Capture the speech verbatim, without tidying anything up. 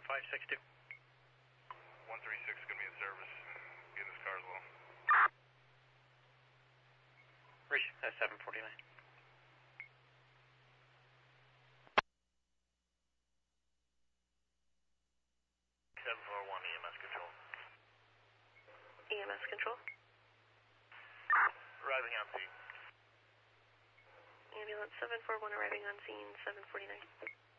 five six two. one three six is going to be in service. Get in this car as well. Reach, that's seven forty-nine. seven four one E M S control. E M S control. Arriving on scene. Ambulance seven four one arriving on scene, seven forty-nine.